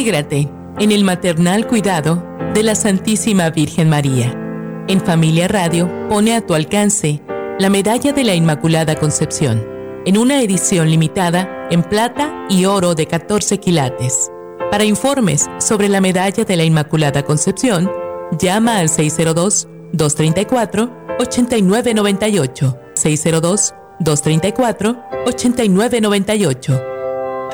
Alégrate en el maternal cuidado de la Santísima Virgen María. En Familia Radio pone a tu alcance la Medalla de la Inmaculada Concepción, en una edición limitada en plata y oro de 14 quilates. Para informes sobre la Medalla de la Inmaculada Concepción, llama al 602-234-8998, 602-234-8998